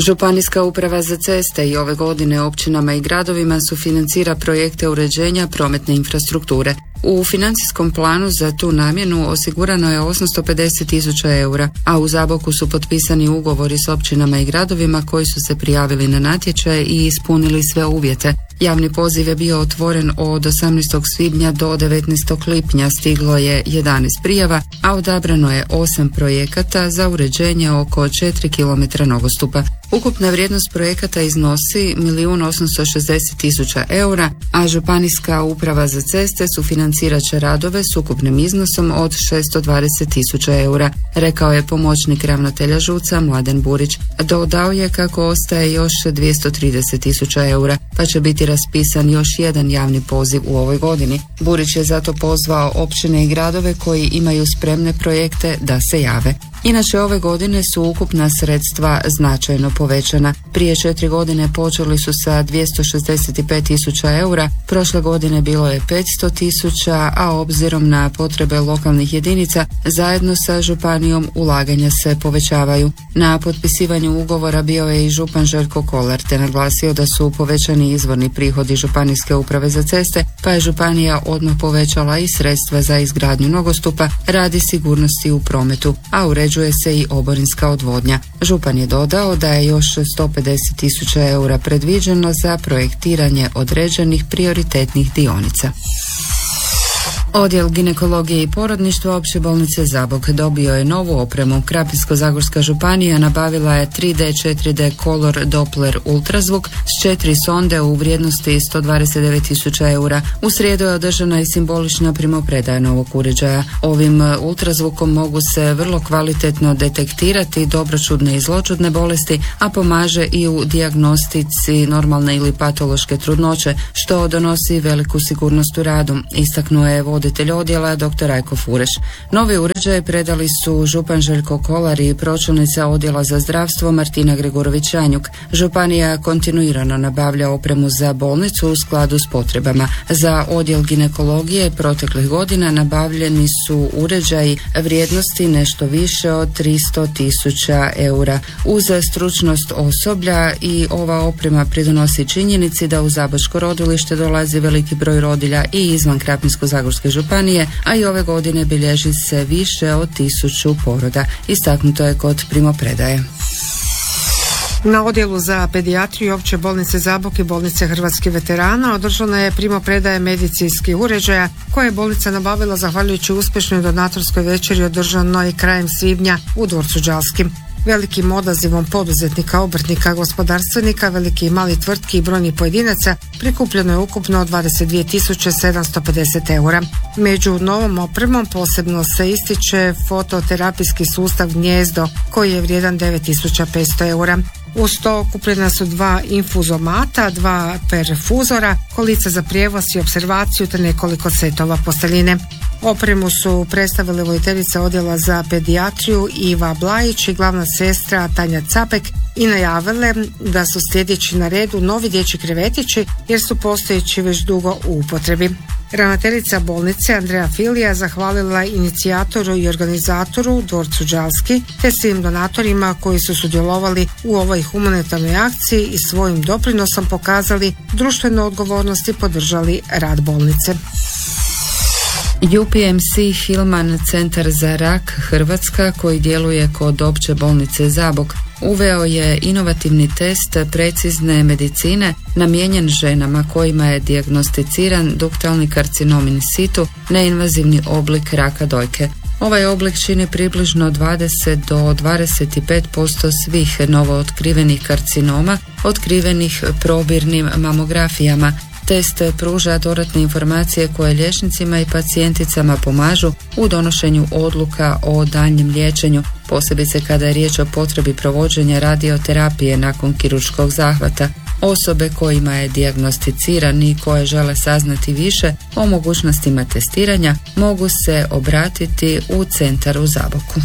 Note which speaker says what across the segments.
Speaker 1: Županijska uprava za ceste i ove godine općinama i gradovima sufinancira projekte uređenja prometne infrastrukture. U financijskom planu za tu namjenu osigurano je 850.000 eura, a u Zaboku su potpisani ugovori s općinama i gradovima koji su se prijavili na natječaj i ispunili sve uvjete. Javni poziv je bio otvoren od 18. svibnja do 19. lipnja, stiglo je 11 prijava, a odabrano je 8 projekata za uređenje oko 4 km nogostupa. Ukupna vrijednost projekata iznosi 1.860.000 eura, a Županijska uprava za ceste sufinancirat će radove s ukupnim iznosom od 620.000 eura, rekao je pomoćnik ravnatelja ŽUC-a Mladen Burić. Dodao je kako ostaje još 230.000 eura, pa će biti raspisan još jedan javni poziv u ovoj godini. Burić je zato pozvao općine i gradove koji imaju spremne projekte da se jave. Inače, ove godine su ukupna sredstva značajno povećana. Prije 4 godine počeli su sa 265.000 eura, prošle godine bilo je 500.000, a obzirom na potrebe lokalnih jedinica, zajedno sa županijom ulaganja se povećavaju. Na potpisivanju ugovora bio je i župan Željko Kolar, te naglasio da su povećani izvorni prihodi Županijske uprave za ceste, pa je županija odmah povećala i sredstva za izgradnju nogostupa radi sigurnosti u prometu, a uređuje se i oborinska odvodnja. Župan je dodao da je još 150.000 eura predviđeno za projektiranje određenih prioritetnih dionica. Odjel ginekologije i porodništva Opće bolnice Zabok dobio je novu opremu. Krapinsko-zagorska županija nabavila je 3D, 4D Color Doppler ultrazvuk s 4 sonde u vrijednosti 129.000 eura. U srijedu je održana i simbolična primopredaja novog uređaja. Ovim ultrazvukom mogu se vrlo kvalitetno detektirati dobročudne i zločudne bolesti, a pomaže i u dijagnostici normalne ili patološke trudnoće, što donosi veliku sigurnost u radu, istaknuo je voditelj odjela dr. Rajko Fureš. Novi uređaj predali su župan Željko Kolar i pročelnica odjela za zdravstvo Martina Gregorović-Janjuk. Županija kontinuirano nabavlja opremu za bolnicu u skladu s potrebama. Za odjel ginekologije proteklih godina nabavljeni su uređaji vrijednosti nešto više od 300.000 eura. Uz stručnost osoblja i ova oprema pridonosi činjenici da u Zabočko rodilište dolazi veliki broj rodilja i izvan Krapinsko-zagorske županije, a i ove godine bilježi se više od 1000 poroda. Istaknuto je kod primopredaje.
Speaker 2: Na odjelu za pedijatriju Opće bolnice Zabok i bolnice Hrvatskih veterana održana je primopredaja medicinskih uređaja koje je bolnica nabavila zahvaljujući uspješnoj donatorskoj večeri održanoj krajem svibnja u dvorcu Đalskim. Velikim odazivom poduzetnika, obrtnika, gospodarstvenika, veliki i mali tvrtki i brojnih pojedinaca prikupljeno je ukupno 22.750 eura. Među novom opremom posebno se ističe fototerapijski sustav Gnjezdo koji je vrijedan 9.500 eura. Uz to kupljena su 2 infuzomata, 2 perfuzora, kolica za prijevoz i opservaciju te nekoliko setova posteljine. Opremu su predstavile voditeljica odjela za pedijatriju Iva Blajić i glavna sestra Tanja Capek i najavile da su sljedeći na redu novi dječji krevetići jer su postojeći već dugo u upotrebi. Ravnateljica bolnice Andreja Filija zahvalila inicijatoru i organizatoru dvorcu Đalski te svim donatorima koji su sudjelovali u ovoj humanitarnoj akciji i svojim doprinosom pokazali društvenu odgovornost i podržali rad bolnice.
Speaker 1: UPMC Hilman Centar za rak Hrvatska, koji djeluje kod Opće bolnice Zabok, uveo je inovativni test precizne medicine namijenjen ženama kojima je dijagnosticiran duktalni karcinom in situ, neinvazivni oblik raka dojke. Ovaj oblik čini približno 20 do 25% svih novootkrivenih karcinoma otkrivenih probirnim mamografijama. Test pruža dodatne informacije koje liječnicima i pacijenticama pomažu u donošenju odluka o daljnjem liječenju, posebice kada je riječ o potrebi provođenja radioterapije nakon kirurškog zahvata. Osobe kojima je dijagnosticiran i koje žele saznati više o mogućnostima testiranja mogu se obratiti u centar u Zaboku.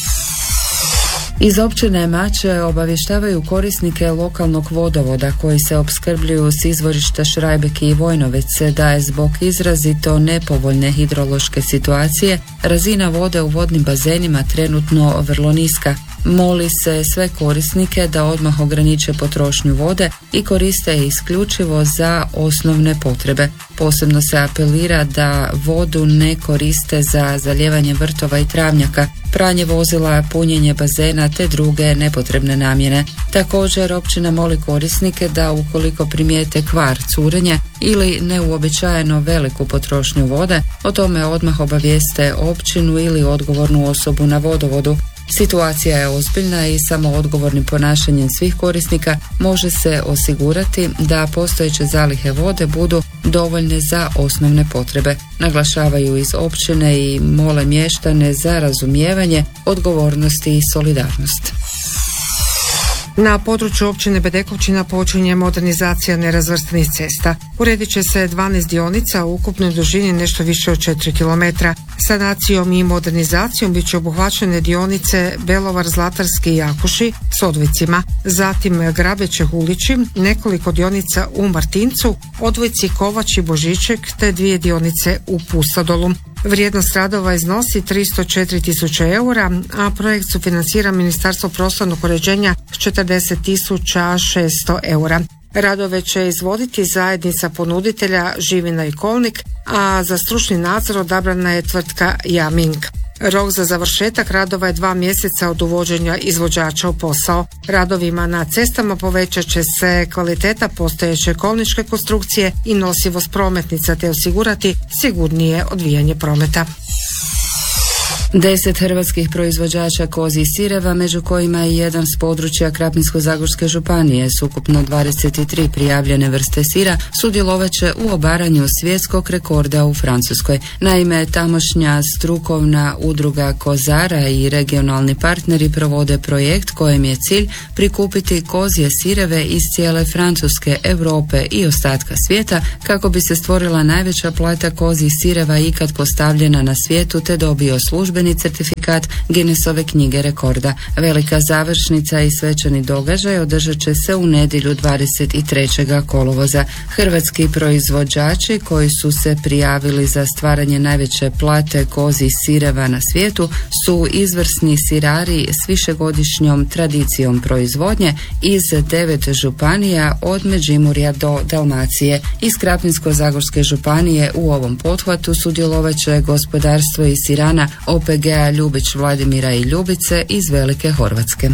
Speaker 1: Iz općine Mače obavještavaju korisnike lokalnog vodovoda koji se opskrbljuju s izvorišta Šrajbeke i Vojnovece da je zbog izrazito nepovoljne hidrološke situacije razina vode u vodnim bazenima trenutno vrlo niska. Moli se sve korisnike da odmah ograniče potrošnju vode i koriste je isključivo za osnovne potrebe. Posebno se apelira da vodu ne koriste za zalijevanje vrtova i travnjaka, pranje vozila, punjenje bazena te druge nepotrebne namjene. Također općina moli korisnike da ukoliko primijete kvar, curenje ili neuobičajeno veliku potrošnju vode, o tome odmah obavijeste općinu ili odgovornu osobu na vodovodu. Situacija je ozbiljna i samo odgovornim ponašanjem svih korisnika može se osigurati da postojeće zalihe vode budu dovoljne za osnovne potrebe. Naglašavaju iz općine i mole mještane za razumijevanje, odgovornosti i solidarnost.
Speaker 2: Na području općine Bedekovčina počinje modernizacija nerazvrstanih cesta. Uredit će se 12 dionica u ukupnoj dužini nešto više od 4 km. Sanacijom i modernizacijom bit će obuhvaćene dionice Belovar, Zlatarski i Jakuši s odvojcima, zatim Grabeće, Hulići, nekoliko dionica u Martincu, odvojci Kovač i Božiček te 2 dionice u Pustodolu. Vrijednost radova iznosi 304.000 eura, a projekt sufinancira Ministarstvo prostornog uređenja s 40.600 eura. Radove će izvoditi zajednica ponuditelja Živina i Kolnik, a za stručni nadzor odabrana je tvrtka Jaming. Rok za završetak radova je 2 mjeseca od uvođenja izvođača u posao. Radovima na cestama povećat će se kvaliteta postojeće kolničke konstrukcije i nosivost prometnica te osigurati sigurnije odvijanje prometa.
Speaker 1: 10 hrvatskih proizvođača kozjih sireva, među kojima je jedan s područja Krapinsko-zagorske županije s ukupno 23 prijavljene vrste sira, sudjelovat će u obaranju svjetskog rekorda u Francuskoj. Naime, tamošnja strukovna udruga kozara i regionalni partneri provode projekt kojem je cilj prikupiti kozje sireve iz cijele Francuske, Europe i ostatka svijeta kako bi se stvorila najveća plata kozjih sireva ikad postavljena na svijetu te dobio službeni certifikat Guinnessove knjige rekorda. Velika završnica i svečani događaj održat će se u nedjelju 23. kolovoza. Hrvatski proizvođači koji su se prijavili za stvaranje najveće plate kozjih sireva na svijetu su izvrsni sirari s višegodišnjom tradicijom proizvodnje iz 9 županija od Međimurja do Dalmacije. Iz Krapinsko-zagorske županije u ovom pothvatu sudjelovat će gospodarstvo iz sirana OPG-a Ljubić, Vladimira i Ljubice iz Velike Horvatske.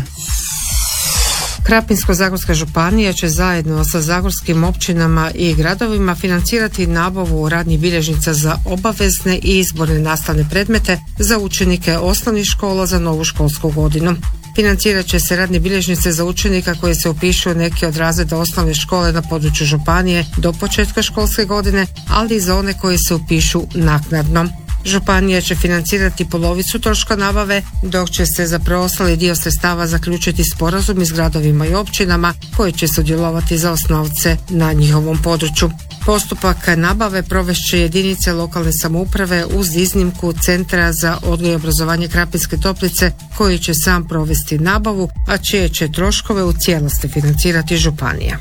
Speaker 2: Krapinsko-zagorska županija će zajedno sa zagorskim općinama i gradovima financirati nabavu radnih bilježnica za obavezne i izborne nastavne predmete za učenike osnovnih škola za novu školsku godinu. Financirat će se radne bilježnice za učenika koji se upišu u neki od razreda osnovne škole na području županije do početka školske godine, ali i za one koji se upišu naknadno. Županija će financirati polovicu troška nabave, dok će se za preostali dio sredstava zaključiti sporazum s gradovima i općinama koji će sudjelovati za osnovce na njihovom području. Postupak nabave provest će jedinice lokalne samouprave uz iznimku Centra za odgoj i obrazovanje Krapinske Toplice koji će sam provesti nabavu, a čije će troškove u cijelosti financirati županija.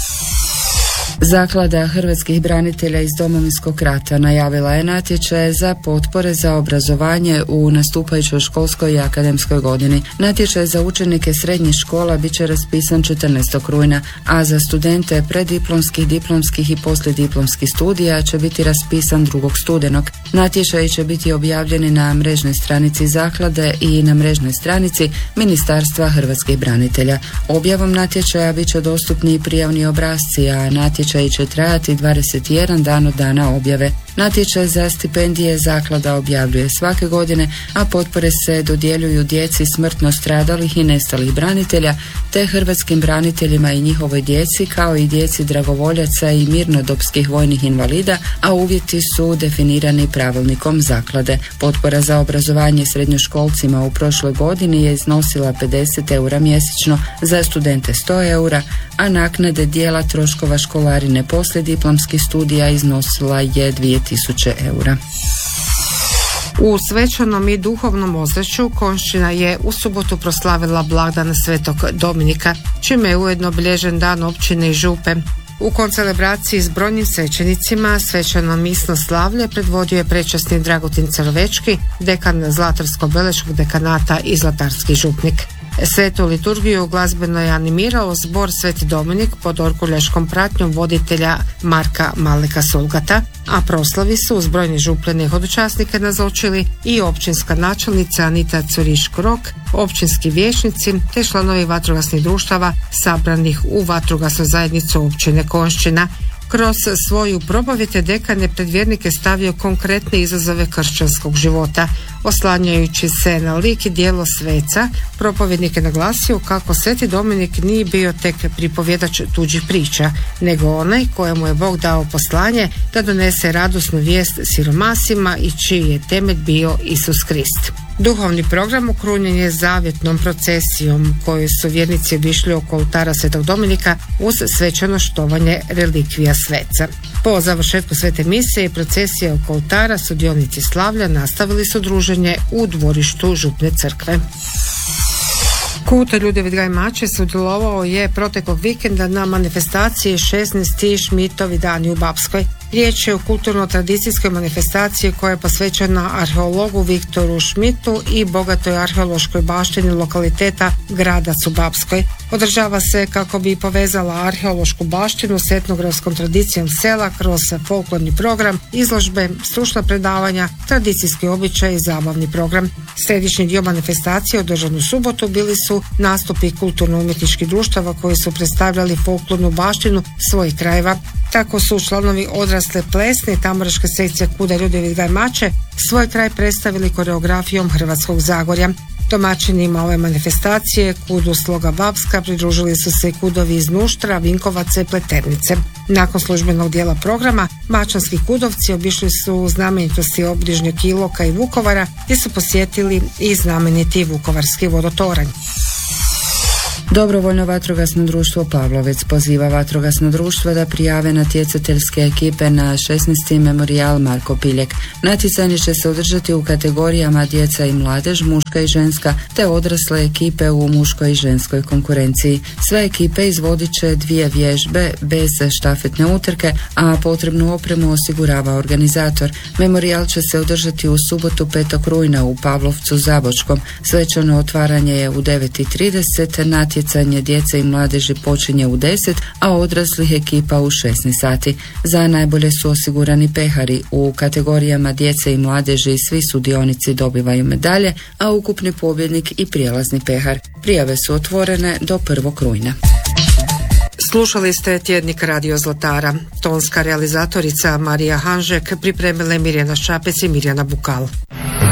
Speaker 1: Zaklada hrvatskih branitelja iz Domovinskog rata najavila je natječaje za potpore za obrazovanje u nastupajućoj školskoj i akademskoj godini. Natječaj za učenike srednjih škola bit će raspisan 14. rujna, a za studente preddiplomskih, diplomskih i poslijediplomskih studija će biti raspisan 2. studenog. Natječaji će biti objavljeni na mrežnoj stranici zaklade i na mrežnoj stranici Ministarstva hrvatskih branitelja. Objavom natječaja bit će dostupni i prijavni obrasci, a natječaj će trajati 21 dan od dana objave. Natječaj za stipendije zaklada objavljuje svake godine, a potpore se dodjeljuju djeci smrtno stradalih i nestalih branitelja, te hrvatskim braniteljima i njihovoj djeci, kao i djeci dragovoljaca i mirnodopskih vojnih invalida, a uvjeti su definirani pravilnikom zaklade. Potpora za obrazovanje srednjoškolcima u prošloj godini je iznosila 50 eura mjesečno, za studente 100 eura, a naknade dijela troškova školarine poslijediplomskih studija iznosila je 2000 eura.
Speaker 2: U svečanom i duhovnom ozračju Konjšćina je u subotu proslavila blagdan Svetog Dominika, čime je ujedno obilježen dan općine i župe. U koncelebraciji s brojnim svećenicima svečano misno slavlje predvodio je prečasni Dragutin Cerovečki, dekan Zlatarsko-Beleškog dekanata i zlatarski župnik. Svetu liturgiju glazbeno je animirao zbor Sveti Dominik pod orkuljaškom pratnjom voditelja Marka Maleka Sulgata, a proslavi su uz brojni župljani hodočasnike nazočili i općinska načelnica Anita Curiš-Krok, općinski vijećnici te članovi vatrogasnih društava sabranih u vatrogasnu zajednicu općine Konjšćina. Kroz svoju propovijed dekan je pred vjernike stavio konkretne izazove kršćanskog života. Oslanjajući se na lik i djelo sveca, propovjednik je naglasio kako Sveti Dominik nije bio tek pripovjedač tuđih priča, nego onaj kojemu je Bog dao poslanje da donese radosnu vijest siromasima i čiji je temelj bio Isus Krist. Duhovni program okrunjen je zavjetnom procesijom koju su vjernici obišli oko oltara Svetog Dominika uz svečano štovanje relikvija sveca. Po završetku svete mise i procesije oko oltara sudionici slavlja nastavili su druženje u dvorištu župne crkve. Kult Ljudevit Gaj Mače sudjelovao je proteklog vikenda na manifestaciji 16. Šmitovi dani u Bapskoj. Riječ je o kulturno-tradicijskoj manifestaciji koja je posvećena arheologu Viktoru Šmitu i bogatoj arheološkoj baštini lokaliteta Gradac u Bapskoj. Održava se kako bi povezala arheološku baštinu s etnografskom tradicijom sela kroz folklorni program, izložbe, stručna predavanja, tradicijski običaj i zabavni program. Središnji dio manifestacije održan u subotu bili su nastupi kulturno-umjetničkih društava koji su predstavljali folklornu baštinu svojih krajeva. Tako su članovi odrasle plesne i tamburaške sekcije KUD-a Ljudevit Gaj Mače svoj kraj predstavili koreografijom Hrvatskog Zagorja. Domaćinima ove manifestacije KUD-u Sloga Bapska pridružili su se i KUD-ovi iz Nuštra, Vinkovaca i Pleternice. Nakon službenog dijela programa, mačanski KUD-ovci obišli su znamenitosti obližnjeg Iloka i Vukovara gdje su posjetili i znameniti Vukovarski vodotoranj.
Speaker 1: Dobrovoljno vatrogasno društvo Pavlovec poziva vatrogasno društvo da prijave natjecateljske ekipe na 16. memorijal Marko Piljek. Natjecanje će se održati u kategorijama djeca i mladež, muška i ženska, te odrasle ekipe u muškoj i ženskoj konkurenciji. Sve ekipe izvodit će 2 vježbe bez štafetne utrke, a potrebnu opremu osigurava organizator. Memorijal će se održati u subotu 5. rujna u Pavlovcu Zabočkom. Svečano otvaranje je u 9:30, natjecanje djece i mladeži počinje u 10, a odraslih ekipa u 16 sati. Za najbolje su osigurani pehari. U kategorijama djece i mladeži svi sudionici dobivaju medalje, a ukupni pobjednik i prijelazni pehar. Prijave su otvorene do 1. rujna.
Speaker 2: Slušali ste tjednik Radio Zlatara. Tonska realizatorica Marija Hanžek, pripremile Mirjana Šapec i Mirjana Bukal.